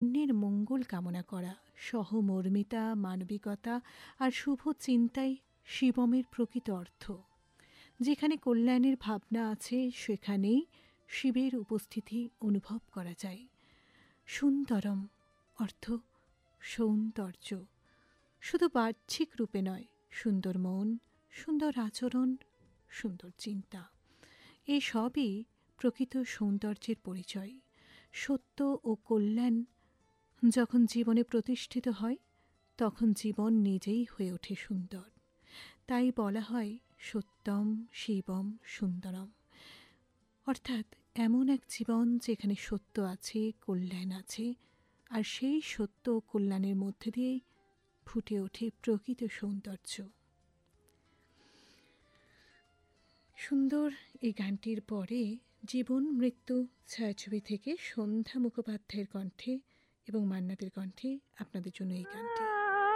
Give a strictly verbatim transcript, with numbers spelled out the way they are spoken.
অন্যের মঙ্গল কামনা করা, সহমর্মিতা, মানবিকতা আর শুভ চিন্তাই শিবমের প্রকৃত অর্থ। যেখানে কল্যাণের ভাবনা আছে সেখানেই শিবের উপস্থিতি অনুভব করা যায়। সুন্দরম অর্থ সৌন্দর্য, শুধু বাহ্যিক রূপে নয়, সুন্দর মন, সুন্দর আচরণ, সুন্দর চিন্তা, এই সবই প্রকৃত সৌন্দর্যের পরিচয়। সত্য ও কল্যাণ যখন জীবনে প্রতিষ্ঠিত হয় তখন জীবন নিজেই হয়ে ওঠে সুন্দর। তাই বলা হয় সত্যম শিবম সুন্দরম, অর্থাৎ এমন এক জীবন যেখানে সত্য আছে, কল্যাণ আছে, আর সেই সত্য ও কল্যাণের মধ্যে দিয়েই ফুটে ওঠে প্রকৃত সৌন্দর্য। সুন্দর এই গানটির পরে জীবন মৃত্যু ছায়াছবি থেকে সন্ধ্যা মুখোপাধ্যায়ের কণ্ঠে এবং মান্নাদের কণ্ঠে আপনাদের জন্য এই গানটি।